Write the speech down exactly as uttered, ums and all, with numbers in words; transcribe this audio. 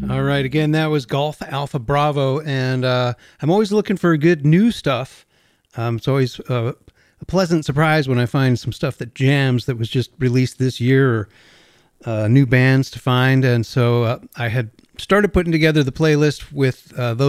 All right. Again, that was Golf Alpha Bravo. And uh, I'm always looking for good new stuff. Um, it's always uh, a pleasant surprise when I find some stuff that jams that was just released this year, or uh, new bands to find. And so uh, I had started putting together the playlist with uh, those